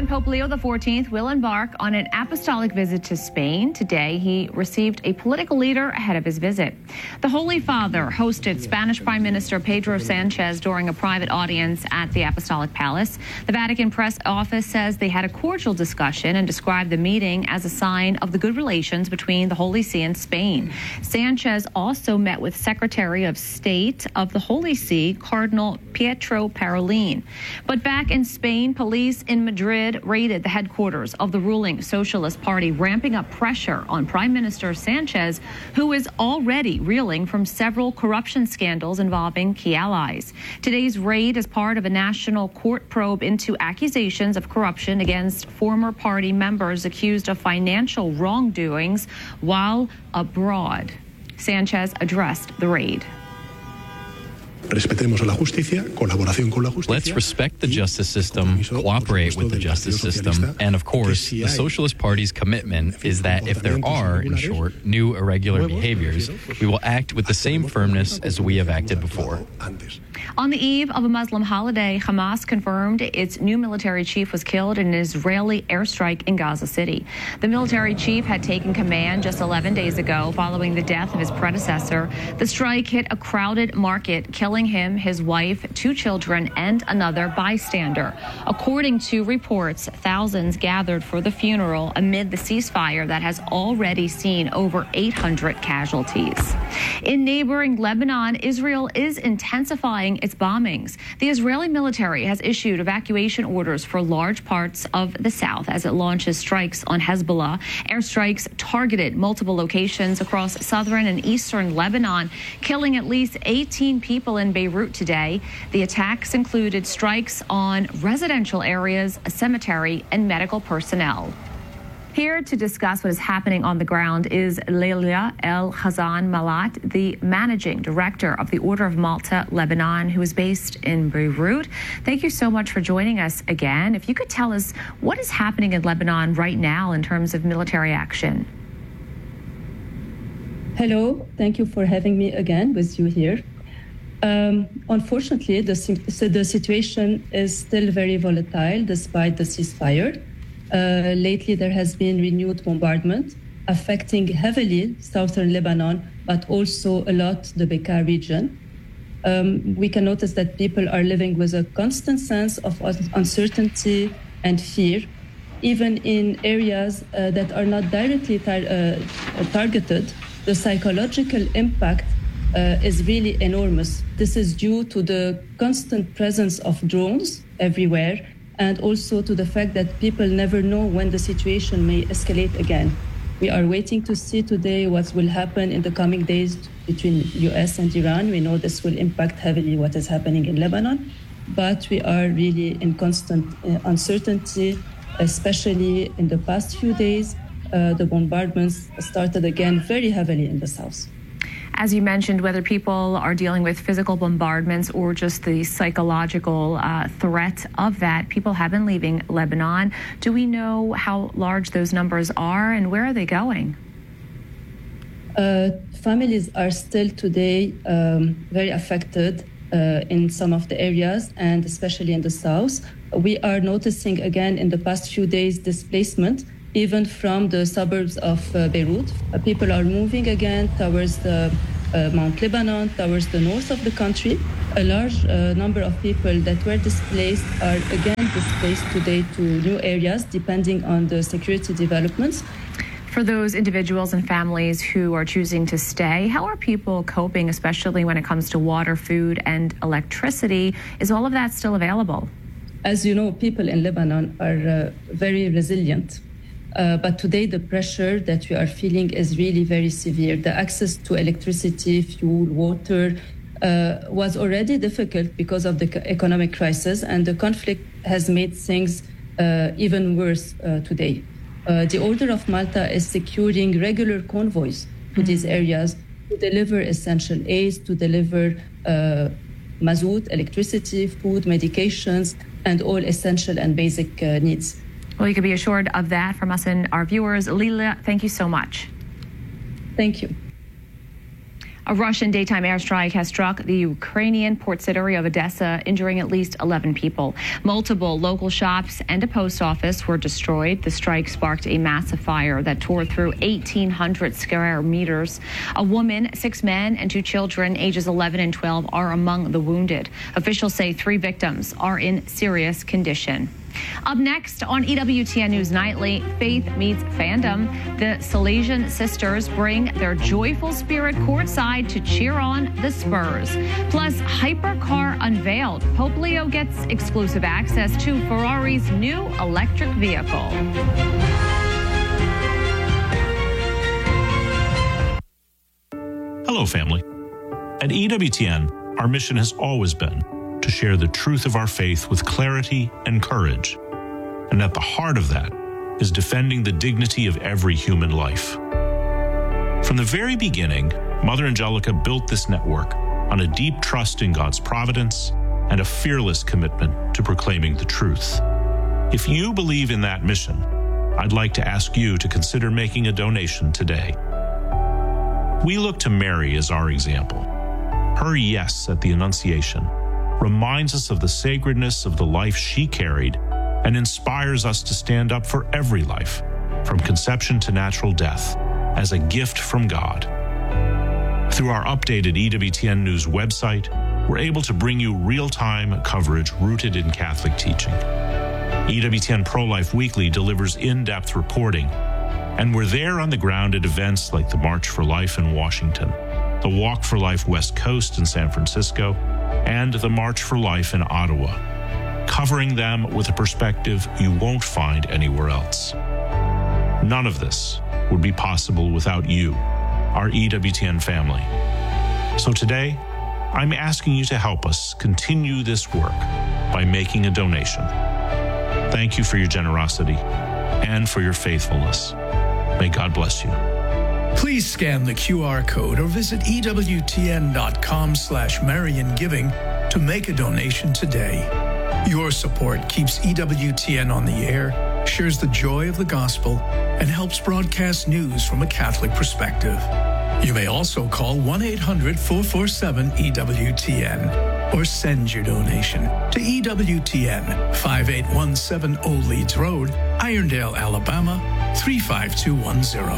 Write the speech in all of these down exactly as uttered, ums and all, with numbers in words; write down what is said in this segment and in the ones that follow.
And Pope Leo the fourteenth will embark on an apostolic visit to Spain. Today, he received a political leader ahead of his visit. The Holy Father hosted Spanish Prime Minister Pedro Sanchez during a private audience at the Apostolic Palace. The Vatican press office says they had a cordial discussion and described the meeting as a sign of the good relations between the Holy See and Spain. Sanchez also met with Secretary of State of the Holy See, Cardinal Pietro Parolin. But back in Spain, police in Madrid raided the headquarters of the ruling Socialist Party, ramping up pressure on Prime Minister Sanchez, who is already reeling from several corruption scandals involving key allies. Today's raid is part of a national court probe into accusations of corruption against former party members accused of financial wrongdoings while abroad. Sanchez addressed the raid. Respetemos la justicia, colaboración con la justicia. Let's respect the justice system, cooperate with the justice system, and of course, the Socialist Party's commitment is that if there are, in short, new irregular behaviors, we will act with the same firmness as we have acted before. On the eve of a Muslim holiday, Hamas confirmed its new military chief was killed in an Israeli airstrike in Gaza City. The military chief had taken command just eleven days ago following the death of his predecessor. The strike hit a crowded market, killing him, his wife, two children, and another bystander. According to reports, thousands gathered for the funeral amid the ceasefire that has already seen over eight hundred casualties. In neighboring Lebanon, Israel is intensifying its bombings. The Israeli military has issued evacuation orders for large parts of the south as it launches strikes on Hezbollah. Airstrikes targeted multiple locations across southern and eastern Lebanon, killing at least eighteen people in Beirut today. The attacks included strikes on residential areas, a cemetery, and medical personnel. Here to discuss what is happening on the ground is Leila El Hazan Malat, the managing director of the Order of Malta, Lebanon, who is based in Beirut. Thank you so much for joining us again. If you could tell us what is happening in Lebanon right now in terms of military action. Hello, thank you for having me again with you here. Um, unfortunately, the, so the situation is still very volatile despite the ceasefire. Uh, lately, there has been renewed bombardment affecting heavily southern Lebanon, but also a lot the Bekaa region. Um, we can notice that people are living with a constant sense of uncertainty and fear, even in areas uh, that are not directly tar- uh, targeted. The psychological impact uh, is really enormous. This is due to the constant presence of drones everywhere, and also to the fact that people never know when the situation may escalate again. We are waiting to see today what will happen in the coming days between U S and Iran. We know this will impact heavily what is happening in Lebanon, but we are really in constant uh, uncertainty, especially in the past few days. Uh, the bombardments started again very heavily in the south. As you mentioned, whether people are dealing with physical bombardments or just the psychological uh, threat of that, people have been leaving Lebanon. Do we know how large those numbers are and where are they going? Uh, families are still today um, very affected uh, in some of the areas, and especially in the south. We are noticing again in the past few days displacement, even from the suburbs of uh, Beirut. Uh, people are moving again towards the uh, Mount Lebanon, towards the north of the country. A large uh, number of people that were displaced are again displaced today to new areas, depending on the security developments. For those individuals and families who are choosing to stay, how are people coping, especially when it comes to water, food, and electricity? Is all of that still available? As you know, people in Lebanon are uh, very resilient. Uh, but today, the pressure that we are feeling is really very severe. The access to electricity, fuel, water uh, was already difficult because of the economic crisis, and the conflict has made things uh, even worse uh, today. Uh, the Order of Malta is securing regular convoys to mm-hmm. these areas to deliver essential aids, to deliver uh, mazout, electricity, food, medications, and all essential and basic uh, needs. Well, you can be assured of that from us and our viewers. Leila, thank you so much. Thank you. A Russian daytime airstrike has struck the Ukrainian port city of Odessa, injuring at least eleven people. Multiple local shops and a post office were destroyed. The strike sparked a massive fire that tore through eighteen hundred square meters. A woman, six men, and two children, ages eleven and twelve, are among the wounded. Officials say three victims are in serious condition. Up next on E W T N News Nightly, faith meets fandom. The Salesian sisters bring their joyful spirit courtside to cheer on the Spurs. Plus, hypercar unveiled. Pope Leo gets exclusive access to Ferrari's new electric vehicle. Hello, family. At E W T N, our mission has always been to share the truth of our faith with clarity and courage. And at the heart of that is defending the dignity of every human life. From the very beginning, Mother Angelica built this network on a deep trust in God's providence and a fearless commitment to proclaiming the truth. If you believe in that mission, I'd like to ask you to consider making a donation today. We look to Mary as our example. Her yes at the Annunciation reminds us of the sacredness of the life she carried and inspires us to stand up for every life, from conception to natural death, as a gift from God. Through our updated E W T N News website, we're able to bring you real-time coverage rooted in Catholic teaching. E W T N Pro-Life Weekly delivers in-depth reporting, and we're there on the ground at events like the March for Life in Washington, the Walk for Life West Coast in San Francisco, and the March for Life in Ottawa, covering them with a perspective you won't find anywhere else. None of this would be possible without you, our E W T N family. So today, I'm asking you to help us continue this work by making a donation. Thank you for your generosity and for your faithfulness. May God bless you. Please scan the Q R code or visit E W T N dot com slash Marian Giving to make a donation today. Your support keeps E W T N on the air, shares the joy of the gospel, and helps broadcast news from a Catholic perspective. You may also call one eight hundred, four four seven, E W T N or send your donation to E W T N, five eight one seven Old Leeds Road, Irondale, Alabama, three five two one zero.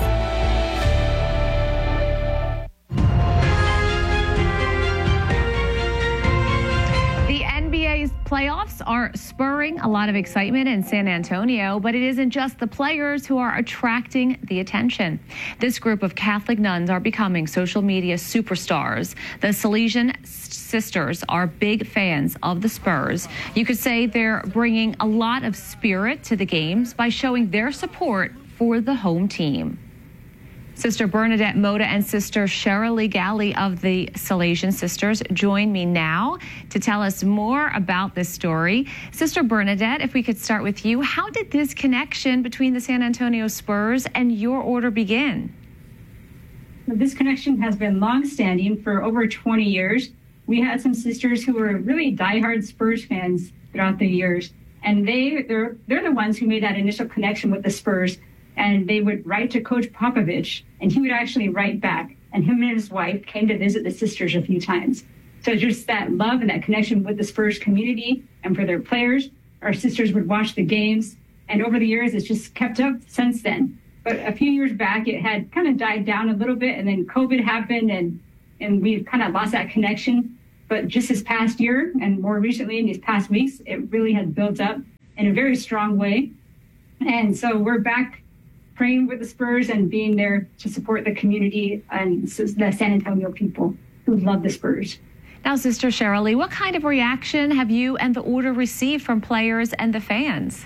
Playoffs are spurring a lot of excitement in San Antonio, but it isn't just the players who are attracting the attention. This group of Catholic nuns are becoming social media superstars. The Salesian sisters are big fans of the Spurs. You could say they're bringing a lot of spirit to the games by showing their support for the home team. Sister Bernadette Moda and Sister Cheryl Galley of the Salesian Sisters join me now to tell us more about this story. Sister Bernadette, if we could start with you, how did this connection between the San Antonio Spurs and your order begin? This connection has been long-standing for over twenty years. We had some sisters who were really diehard Spurs fans throughout the years, and they, they're, they're the ones who made that initial connection with the Spurs. And they would write to Coach Popovich, and he would actually write back. And him and his wife came to visit the sisters a few times. So just that love and that connection with the Spurs community and for their players, our sisters would watch the games. And over the years, it's just kept up since then. But a few years back, it had kind of died down a little bit, and then COVID happened, and, and we kind of lost that connection. But just this past year, and more recently in these past weeks, it really has built up in a very strong way. And so we're back praying with the Spurs and being there to support the community and the San Antonio people who love the Spurs. Now, Sister Cheryl, what kind of reaction have you and the order received from players and the fans?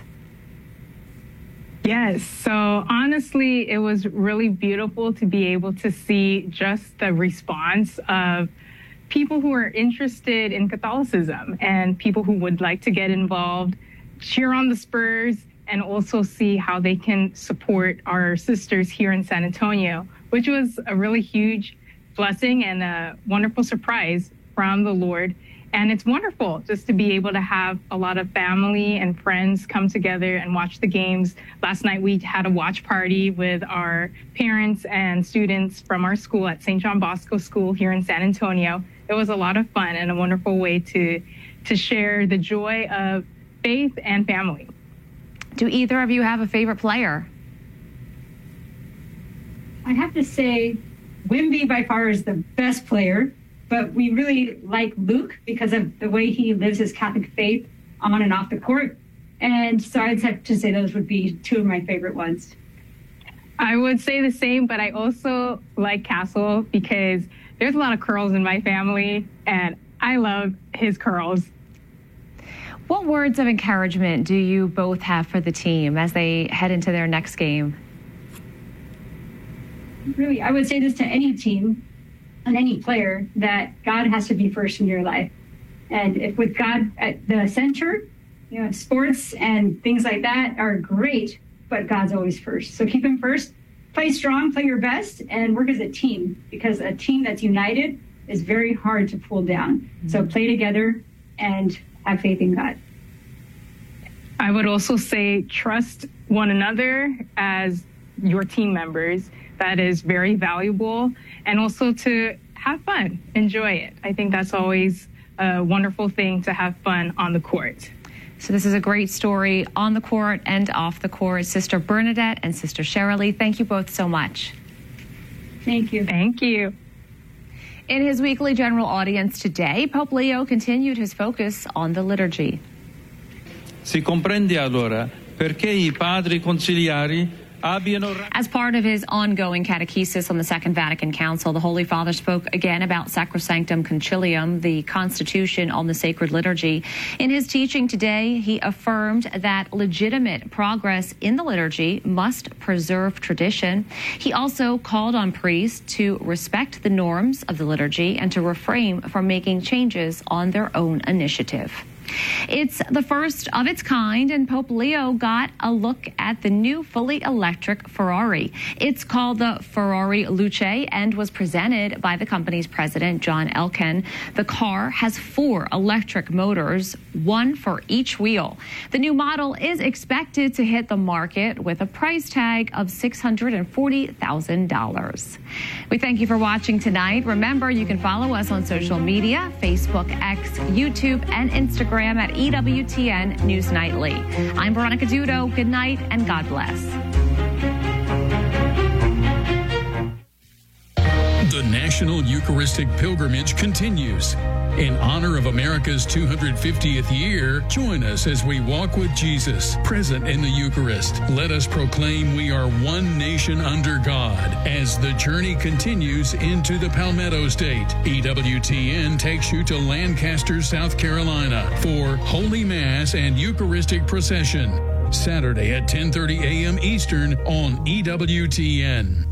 Yes, so honestly, it was really beautiful to be able to see just the response of people who are interested in Catholicism and people who would like to get involved, cheer on the Spurs, and also see how they can support our sisters here in San Antonio, which was a really huge blessing and a wonderful surprise from the Lord. And it's wonderful just to be able to have a lot of family and friends come together and watch the games. Last night we had a watch party with our parents and students from our school at Saint John Bosco School here in San Antonio. It was a lot of fun and a wonderful way to, to share the joy of faith and family. Do either of you have a favorite player? I'd have to say Wimby by far is the best player. But we really like Luke because of the way he lives his Catholic faith on and off the court. And so I'd have to say those would be two of my favorite ones. I would say the same, but I also like Castle because there's a lot of curls in my family, and I love his curls. What words of encouragement do you both have for the team as they head into their next game? Really, I would say this to any team and any player, that God has to be first in your life. And if with God at the center, you know, sports and things like that are great, but God's always first. So keep him first, play strong, play your best, and work as a team, because a team that's united is very hard to pull down. So play together and have faith in God. I would also say trust one another as your team members. That is very valuable. And also to have fun, enjoy it. I think that's always a wonderful thing, to have fun on the court. So this is a great story on the court and off the court. Sister Bernadette and Sister Shirley, thank you both so much. Thank you. Thank you. In his weekly general audience today, Pope Leo continued his focus on the liturgy. Si comprende allora perché I padri conciliari. As part of his ongoing catechesis on the Second Vatican Council, the Holy Father spoke again about Sacrosanctum Concilium, the constitution on the sacred liturgy. In his teaching today, he affirmed that legitimate progress in the liturgy must preserve tradition. He also called on priests to respect the norms of the liturgy and to refrain from making changes on their own initiative. It's the first of its kind, and Pope Leo got a look at the new fully electric Ferrari. It's called the Ferrari Luce and was presented by the company's president, John Elkann. The car has four electric motors, one for each wheel. The new model is expected to hit the market with a price tag of six hundred forty thousand dollars. We thank you for watching tonight. Remember, you can follow us on social media, Facebook, X, YouTube, and Instagram at E W T N News Nightly. I'm Veronica Dudo. Good night and God bless. The National Eucharistic Pilgrimage continues. In honor of America's two hundred fiftieth year, join us as we walk with Jesus, present in the Eucharist. Let us proclaim we are one nation under God as the journey continues into the Palmetto State. E W T N takes you to Lancaster, South Carolina for Holy Mass and Eucharistic Procession, Saturday at ten thirty a.m. Eastern on E W T N.